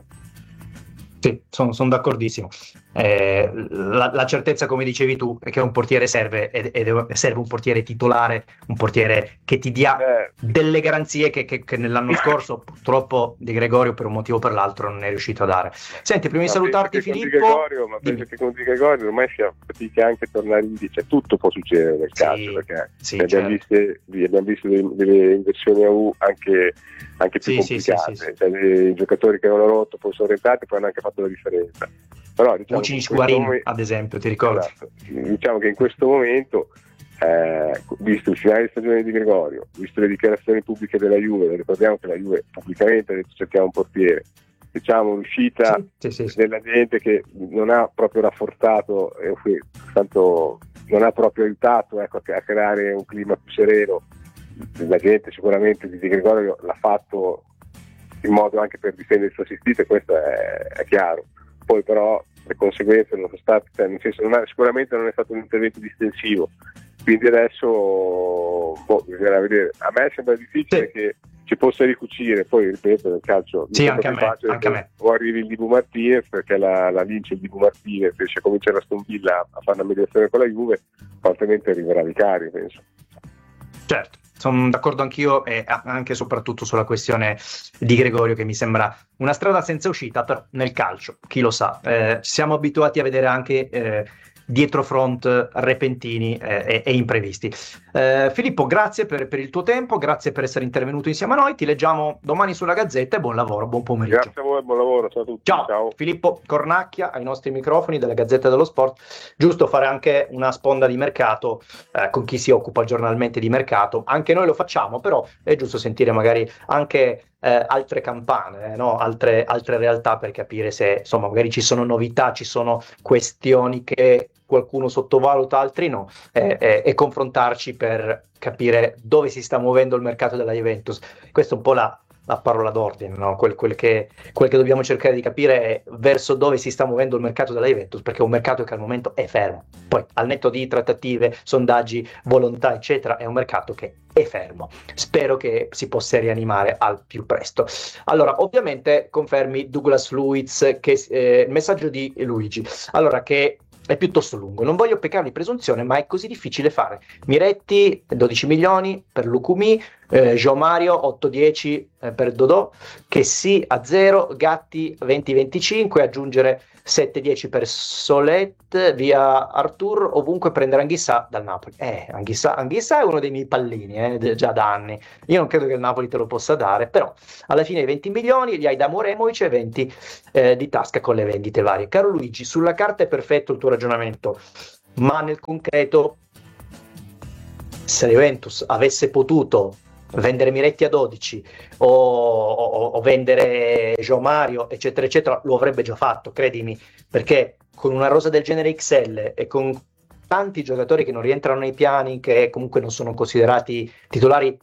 Sì, sono son d'accordissimo. Eh, la, la certezza, come dicevi tu, è che un portiere serve, ed, ed serve un portiere titolare, un portiere che ti dia eh. delle garanzie che, che, che nell'anno scorso purtroppo Di Gregorio per un motivo o per l'altro non è riuscito a dare. Senti, prima ma di salutarti Filippo,
Gregorio, ma penso che con Di Gregorio ormai sia fatica anche a tornare in vita, cioè, tutto può succedere nel calcio, sì, perché
sì,
abbiamo,
certo.
viste, abbiamo visto delle, delle inversioni a U anche, anche più
sì,
complicate,
sì, sì, sì.
Cioè, i giocatori che avevano rotto poi sono orientati, poi hanno anche fatto la differenza. Però diciamo
Guarin, ad esempio, ti ricordi?
Esatto. Diciamo che in questo momento, eh, visto il finale di stagione di Gregorio, visto le dichiarazioni pubbliche della Juve, ricordiamo che la Juve pubblicamente ha detto cerchiamo un portiere, diciamo l'uscita
sì, sì, sì,
della gente che non ha proprio rafforzato, eh, tanto non ha proprio aiutato, ecco, a creare un clima più sereno. La gente sicuramente di Gregorio l'ha fatto in modo anche per difendere il suo assistito, e questo è, è chiaro. Poi però le conseguenze non sono state, cioè, nel senso, non ha, sicuramente non è stato un intervento distensivo, quindi adesso boh, bisognerà vedere. A me sembra difficile sì. che ci possa ricucire, poi ripeto, nel calcio
sì, anche a me, anche a me.
O arrivi il Dibu Martinez perché la, la vince il Dibu Martinez, riesce a cominciare la Aston Villa a fare una mediazione con la Juve, altrimenti arriverà Vicario, penso.
Certo, sono d'accordo anch'io, e anche e soprattutto sulla questione di Gregorio, che mi sembra una strada senza uscita, però nel calcio, chi lo sa, eh, siamo abituati a vedere anche eh, dietro front repentini eh, e, e imprevisti. Eh, Filippo, grazie per, per il tuo tempo, grazie per essere intervenuto insieme a noi, ti leggiamo domani sulla Gazzetta e buon lavoro, buon pomeriggio.
Grazie a voi, buon lavoro, ciao a tutti.
Ciao, ciao. Filippo Cornacchia ai nostri microfoni della Gazzetta dello Sport. Giusto fare anche una sponda di mercato eh, con chi si occupa giornalmente di mercato, anche noi lo facciamo, però è giusto sentire magari anche Eh, altre campane, eh, no? altre, altre realtà, per capire se insomma magari ci sono novità, ci sono questioni che qualcuno sottovaluta, altri no, eh, eh, e confrontarci per capire dove si sta muovendo il mercato della Juventus. Questa è un po' la, la parola d'ordine, no? quel, quel, che, quel che dobbiamo cercare di capire è verso dove si sta muovendo il mercato della Juventus, perché è un mercato che al momento è fermo. Poi al netto di trattative, sondaggi, volontà eccetera, è un mercato che è fermo. Spero che si possa rianimare al più presto. Allora, ovviamente confermi Douglas Luiz, che eh, il messaggio di Luigi, allora che è piuttosto lungo. Non voglio peccare di presunzione, ma è così difficile fare. Miretti dodici milioni per Lucumi, eh, Gio Mario otto dieci eh, per Dodò, che sì a zero, Gatti venti venticinque, aggiungere sette dieci per Solet, via Artur, ovunque prendere Anghissà dal Napoli. Eh, Anghissà, Anghissà è uno dei miei pallini, eh, già da anni. Io non credo che il Napoli te lo possa dare, però alla fine i venti milioni li hai da Moremovic e venti eh, di tasca con le vendite varie. Caro Luigi, sulla carta è perfetto il tuo ragionamento, ma nel concreto, se la Juventus avesse potuto vendere Miretti a dodici o, o, o vendere Gio Mario eccetera eccetera, lo avrebbe già fatto, credimi, perché con una rosa del genere X L e con tanti giocatori che non rientrano nei piani, che comunque non sono considerati titolari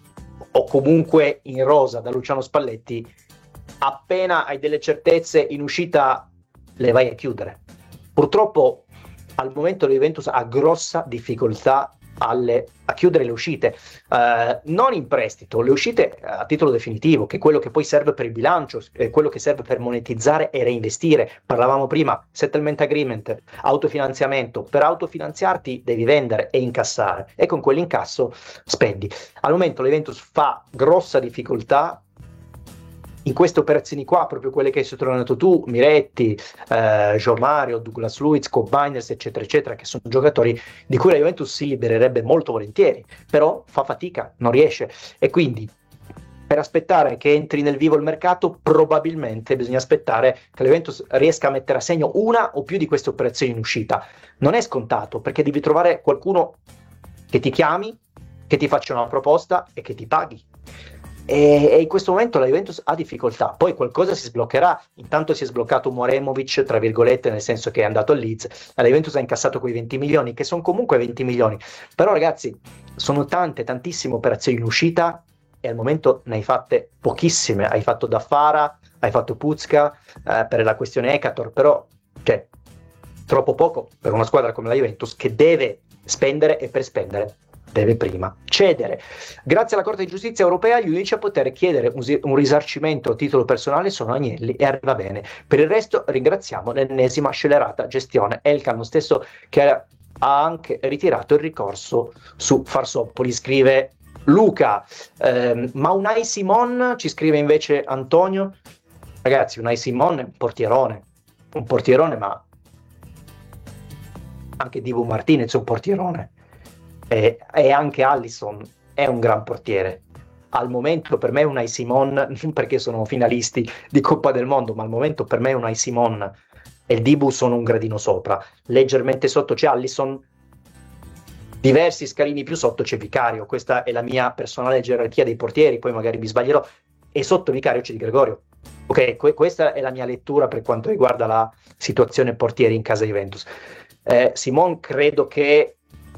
o comunque in rosa da Luciano Spalletti, appena hai delle certezze in uscita le vai a chiudere. Purtroppo al momento la Juventus ha grossa difficoltà Alle, a chiudere le uscite, eh, non in prestito, le uscite a titolo definitivo, che è quello che poi serve per il bilancio, è quello che serve per monetizzare e reinvestire. Parlavamo prima, settlement agreement, autofinanziamento. Per autofinanziarti devi vendere e incassare, e con quell'incasso spendi. Al momento la Juventus fa grossa difficoltà in queste operazioni qua, proprio quelle che hai sottolineato tu, Miretti, eh, Gio Mario, Douglas Luiz, Koopmeiners, eccetera eccetera, che sono giocatori di cui la Juventus si libererebbe molto volentieri, però fa fatica, non riesce, e quindi per aspettare che entri nel vivo il mercato probabilmente bisogna aspettare che la Juventus riesca a mettere a segno una o più di queste operazioni in uscita. Non è scontato, perché devi trovare qualcuno che ti chiami, che ti faccia una proposta e che ti paghi. E in questo momento la Juventus ha difficoltà, poi qualcosa si sbloccherà. Intanto si è sbloccato Moremovic, tra virgolette, nel senso che è andato al Leeds, la Juventus ha incassato quei venti milioni, che sono comunque venti milioni, però ragazzi sono tante, tantissime operazioni in uscita e al momento ne hai fatte pochissime. Hai fatto Daffara, hai fatto Puzka eh, per la questione Ekator, però cioè, troppo poco per una squadra come la Juventus, che deve spendere, e per spendere deve prima cedere. Grazie alla Corte di Giustizia europea gli unici a poter chiedere un, un risarcimento a titolo personale sono Agnelli, e arriva bene. Per il resto ringraziamo l'ennesima scellerata gestione Elkann, stesso che ha anche ritirato il ricorso su Farsopoli, scrive Luca. Eh, ma Unai Simon, ci scrive invece Antonio. Ragazzi, Unai Simon è un portierone, un portierone, ma anche Dibu Martinez è un portierone. E, e anche Alisson è un gran portiere. Al momento per me Unai Simon, non perché sono finalisti di Coppa del Mondo, ma al momento per me Unai Simon e il Dibu sono un gradino sopra. Leggermente sotto c'è Alisson, diversi scalini più sotto c'è Vicario. Questa è la mia personale gerarchia dei portieri, poi magari mi sbaglierò, e sotto Vicario c'è Di Gregorio. Ok, que- questa è la mia lettura per quanto riguarda la situazione portieri in casa Juventus. eh, Simon credo che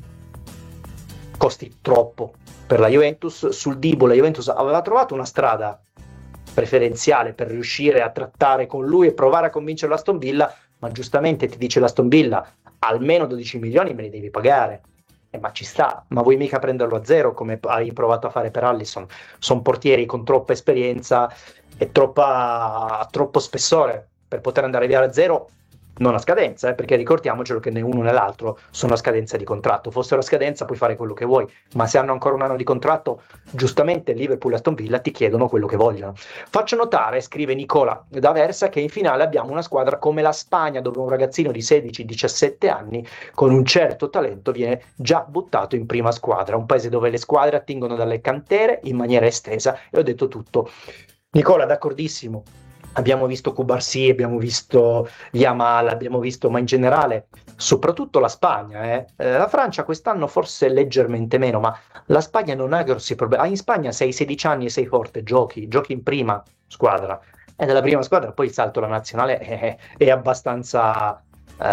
costi troppo per la Juventus. Sul Dibu la Juventus aveva trovato una strada preferenziale per riuscire a trattare con lui e provare a convincere l'Aston Villa, ma giustamente ti dice l'Aston Villa almeno dodici milioni me li devi pagare. Eh, ma ci sta, ma vuoi mica prenderlo a zero come hai provato a fare per Alisson? Sono portieri con troppa esperienza e troppa, troppo spessore per poter andare via a zero, non a scadenza, eh, perché ricordiamocelo che né uno né l'altro sono a scadenza di contratto. Fossero a scadenza puoi fare quello che vuoi, ma se hanno ancora un anno di contratto, giustamente Liverpool e Aston Villa ti chiedono quello che vogliono. Faccio notare, scrive Nicola da Versa, che in finale abbiamo una squadra come la Spagna, dove un ragazzino di sedici diciassette anni con un certo talento viene già buttato in prima squadra, un paese dove le squadre attingono dalle cantere in maniera estesa, e ho detto tutto. Nicola, d'accordissimo. Abbiamo visto Cubarsí, abbiamo visto Yamal, abbiamo visto, ma in generale soprattutto la Spagna, eh. Eh, la Francia quest'anno forse leggermente meno, ma la Spagna non ha grossi problemi. Ah, in Spagna sei sedici anni e sei forte, giochi, giochi in prima squadra, e nella prima squadra poi il salto alla nazionale è, è abbastanza Uh,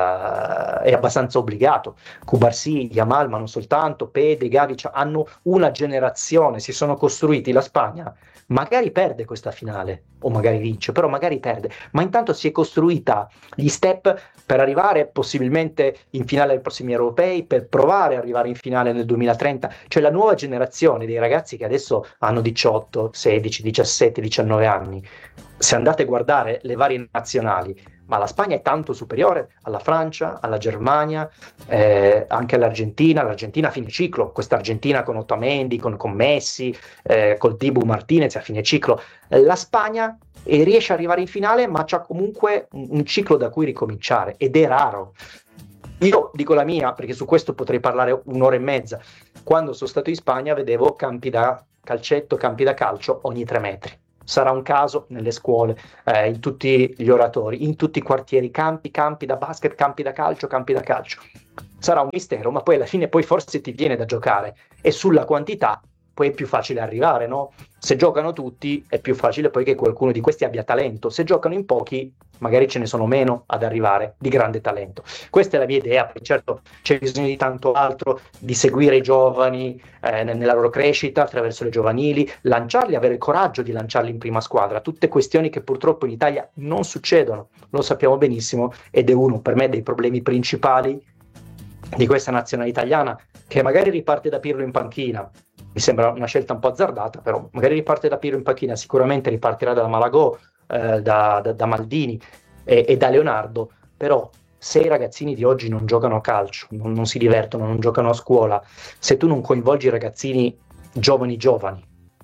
è abbastanza obbligato. Cubarsí, Yamal, ma non soltanto, Pede, Gavi hanno una generazione, si sono costruiti. La Spagna magari perde questa finale o magari vince, però magari perde, ma intanto si è costruita gli step per arrivare possibilmente in finale ai prossimi europei, per provare ad arrivare in finale nel duemilatrenta. Cioè la nuova generazione dei ragazzi che adesso hanno diciotto, sedici, diciassette, diciannove anni. Se andate a guardare le varie nazionali, ma la Spagna è tanto superiore alla Francia, alla Germania, eh, anche all'Argentina. L'Argentina a fine ciclo, questa Argentina con Otamendi, con, con Messi, eh, col Dibu Martinez a fine ciclo. La Spagna eh, riesce ad arrivare in finale, ma c'ha comunque un, un ciclo da cui ricominciare, ed è raro. Io dico la mia, perché su questo potrei parlare un'ora e mezza. Quando sono stato in Spagna vedevo campi da calcetto, campi da calcio ogni tre metri. Sarà un caso nelle scuole, eh, in tutti gli oratori, in tutti i quartieri, campi, campi da basket, campi da calcio, campi da calcio. Sarà un mistero, ma poi alla fine poi forse ti viene da giocare, e sulla quantità poi è più facile arrivare, no? Se giocano tutti è più facile poi che qualcuno di questi abbia talento. Se giocano in pochi magari ce ne sono meno ad arrivare di grande talento. Questa è la mia idea. Poi certo c'è bisogno di tanto altro, di seguire i giovani eh, nella loro crescita attraverso le giovanili, lanciarli, avere il coraggio di lanciarli in prima squadra. Tutte questioni che purtroppo in Italia non succedono, lo sappiamo benissimo, ed è uno per me dei problemi principali di questa nazionale italiana, che magari riparte da Pirlo in panchina. Mi sembra una scelta un po' azzardata, però magari riparte da Pirlo in panchina, sicuramente ripartirà da Malagò, eh, da, da, da Maldini e, e da Leonardo. Però se i ragazzini di oggi non giocano a calcio, non, non si divertono, non giocano a scuola, se tu non coinvolgi i ragazzini giovani giovani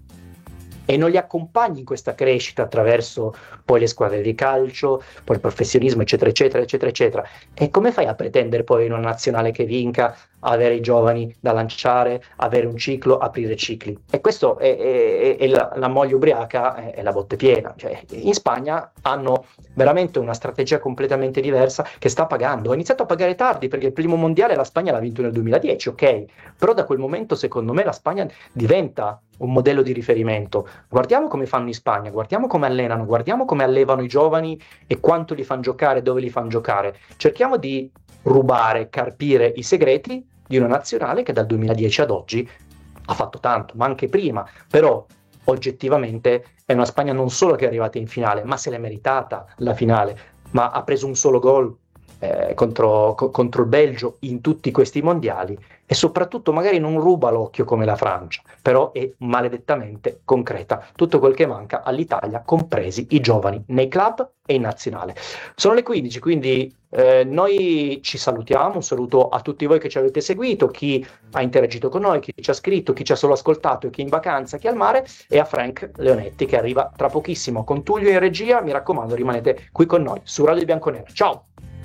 e non li accompagni in questa crescita attraverso poi le squadre di calcio, poi il professionismo, eccetera, eccetera, eccetera, eccetera, e come fai a pretendere poi in una nazionale che vinca, avere i giovani da lanciare, avere un ciclo, aprire cicli? E questo è, è, è la, la moglie ubriaca è, è la botte piena. Cioè, in Spagna hanno veramente una strategia completamente diversa che sta pagando. Ha iniziato a pagare tardi, perché il primo mondiale la Spagna l'ha vinto nel duemiladieci, ok, però da quel momento secondo me la Spagna diventa un modello di riferimento. Guardiamo come fanno in Spagna, guardiamo come allenano, guardiamo come allevano i giovani e quanto li fanno giocare, dove li fanno giocare. Cerchiamo di rubare, carpire i segreti di una nazionale che dal duemiladieci ad oggi ha fatto tanto, ma anche prima. Però oggettivamente è una Spagna non solo che è arrivata in finale, ma se l'è meritata la finale, ma ha preso un solo gol eh, contro, co- contro il Belgio in tutti questi mondiali, e soprattutto magari non ruba l'occhio come la Francia, però è maledettamente concreta. Tutto quel che manca all'Italia, compresi i giovani nei club e in nazionale. Sono le quindici, quindi eh, noi ci salutiamo. Un saluto a tutti voi che ci avete seguito, chi ha interagito con noi, chi ci ha scritto, chi ci ha solo ascoltato, chi è in vacanza, chi è al mare, e a Frank Leonetti che arriva tra pochissimo con Tullio in regia. Mi raccomando, rimanete qui con noi su Radio Bianconera. Ciao!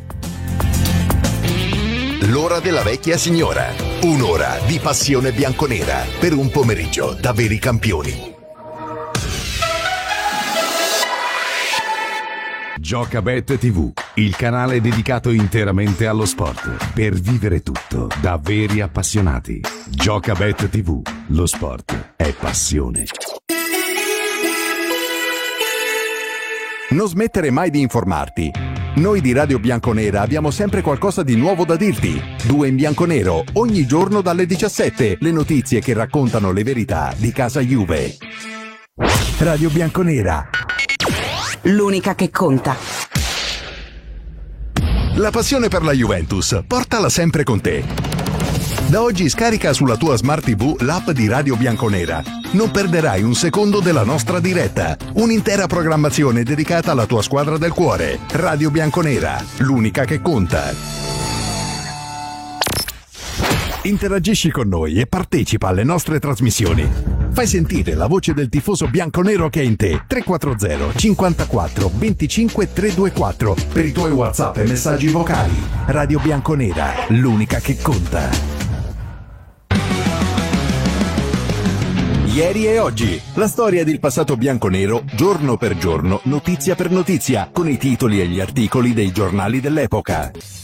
L'ora della vecchia signora. Un'ora di passione bianconera per un pomeriggio da veri campioni.
Giocabet tivù, il canale dedicato interamente allo sport, per vivere tutto da veri appassionati. Giocabet tivù, lo sport è passione.
Non smettere mai di informarti. Noi di Radio Bianconera abbiamo sempre qualcosa di nuovo da dirti. Due in bianconero, ogni giorno dalle diciassette, le notizie che raccontano le verità di casa Juve. Radio Bianconera,
l'unica che conta.
La passione per la Juventus, portala sempre con te. Da oggi scarica sulla tua Smart tivù l'app di Radio Bianconera. Non perderai un secondo della nostra diretta. Un'intera programmazione dedicata alla tua squadra del cuore. Radio Bianconera, l'unica che conta. Interagisci con noi e partecipa alle nostre trasmissioni. Fai sentire la voce del tifoso bianconero che è in te. tre quattro zero cinquantaquattro venticinque trecentoventiquattro per i tuoi WhatsApp e messaggi vocali. Radio Bianconera, l'unica che conta. Ieri e oggi, la storia del passato bianconero, giorno per giorno, notizia per notizia, con i titoli e gli articoli dei giornali dell'epoca.